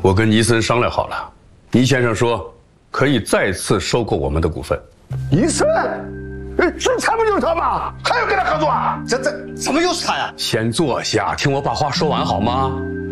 我跟尼森商量好了，倪先生说可以再次收购我们的股份。 尼森，最惨不就是他吗？还要跟他合作啊？ 这怎么又是他呀？ 先坐下，听我把话说完好吗？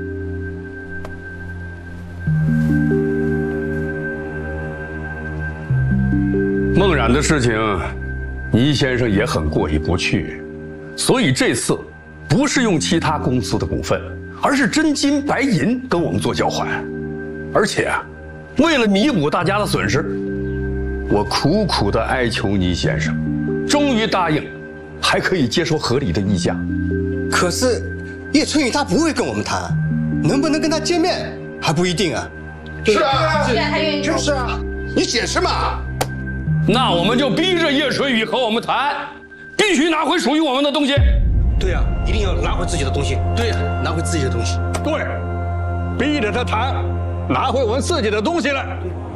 孟冉的事情，倪先生也很过意不去，所以这次不是用其他公司的股份，而是真金白银跟我们做交换。而且，为了弥补大家的损失，我苦苦地哀求倪先生，终于答应，还可以接受合理的溢价。 可是叶春雨他不会跟我们谈，能不能跟他见面还不一定啊。 是啊， 既然他愿意， 就是啊，你解释嘛。 那我们就逼着叶春雨和我们谈，必须拿回属于我们的东西。 对呀，一定要拿回自己的东西。对呀，拿回自己的东西。 对，逼着他谈，拿回我们自己的东西来。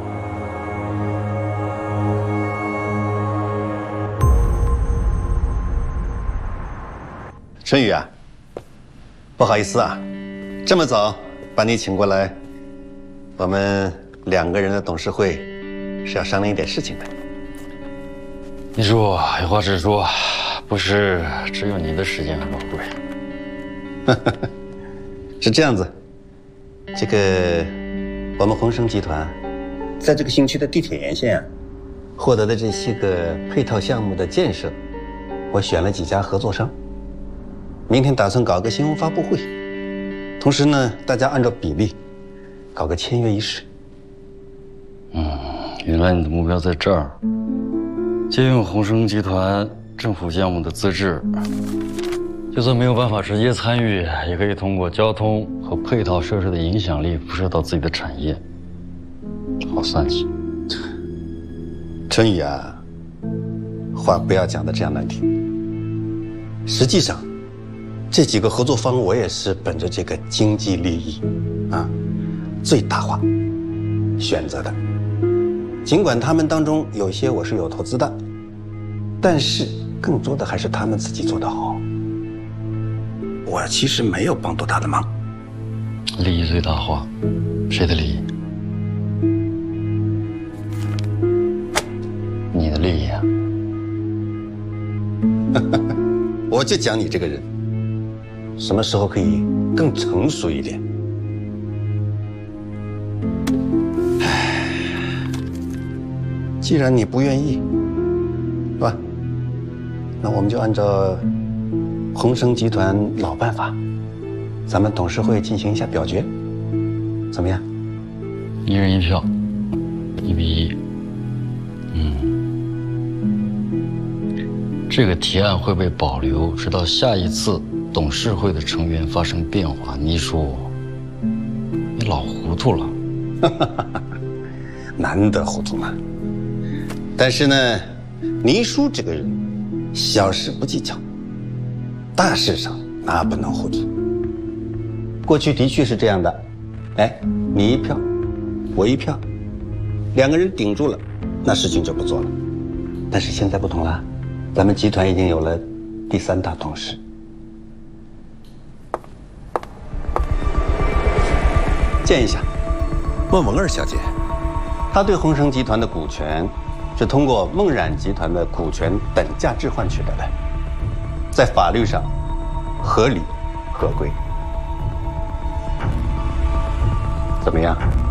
春雨啊，不好意思啊，这么早把你请过来，我们2个人的董事会是要商量一点事情的。 你说有话直说，不是只有你的时间很宝贵。 是这样子，这个我们鸿升集团在这个新区的地铁沿线啊，获得的这些个配套项目的建设，我选了几家合作商。明天打算搞个新闻发布会，同时呢，大家按照比例搞个签约仪式。 原来你的目标在这儿，借用鸿升集团政府项目的资质，就算没有办法直接参与，也可以通过交通和配套设施的影响力辐射到自己的产业，好算计。 春雨啊，话不要讲得这样难听。实际上，这几个合作方我也是本着这个经济利益啊，最大化选择的。尽管他们当中有一些我是有投资的，但是更多的还是他们自己做得好。我其实没有帮多大的忙。 利益最大化，谁的利益？你的利益啊！ 我就讲你这个人，什么时候可以更成熟一点？既然你不愿意，是吧？那我们就按照鸿升集团老办法，咱们董事会进行一下表决，怎么样 ？1人1票，1比1。这个提案会被保留，直到下一次董事会的成员发生变化。你说，你老糊涂了。 难得糊涂嘛。但是呢，倪叔这个人，小事不计较，大事上那不能糊涂。过去的确是这样的，哎，你1票，我1票，2个人顶住了，那事情就不做了。但是现在不同了，咱们集团已经有了第3大董事。见一下，问文儿小姐，她对鸿升集团的股权是通过孟冉集团的股权等价置换取得的，在法律上合理合规。怎么样？